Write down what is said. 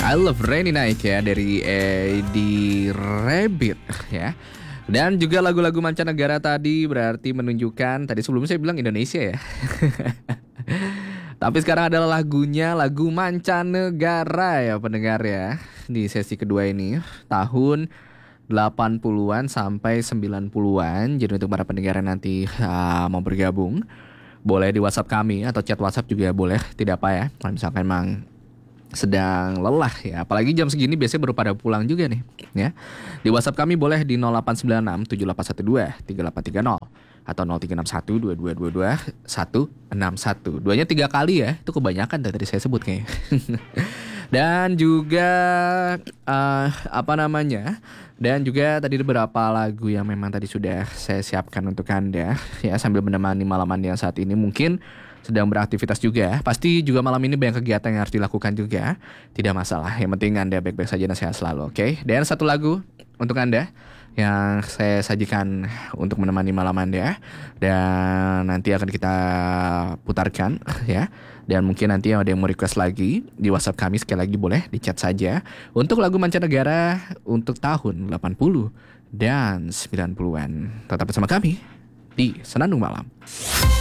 I Love Rainy Night ya dari Eddie Rabbit ya. Dan juga lagu-lagu mancanegara tadi berarti menunjukkan, tadi sebelumnya saya bilang Indonesia ya. Tapi sekarang adalah lagu mancanegara ya pendengar ya. Di sesi kedua ini tahun 80-an sampai 90-an. Jadi untuk para pendengar yang nanti mau bergabung, boleh di WhatsApp kami atau chat WhatsApp juga boleh, tidak apa ya. Kalau misalkan memang sedang lelah ya, apalagi jam segini biasanya baru pada pulang juga nih ya. Di WhatsApp kami boleh di 0896 7812 3830 atau 0361 2222 161. Duanya 3 kali ya, itu kebanyakan tadi saya sebut kayaknya. Dan juga dan juga tadi beberapa lagu yang memang tadi sudah saya siapkan untuk Anda ya, sambil menemani malam Anda yang saat ini mungkin sedang beraktivitas juga. Pasti juga malam ini banyak kegiatan yang harus dilakukan juga. Tidak masalah, yang penting Anda baik-baik saja dan sehat selalu, oke? Dan satu lagu untuk Anda yang saya sajikan untuk menemani malam Anda, dan nanti akan kita putarkan ya. Dan mungkin nanti ada yang mau request lagi di WhatsApp kami, sekali lagi boleh di chat saja untuk lagu mancanegara untuk tahun 80 dan 90-an. Tetap bersama kami di Senandung Malam.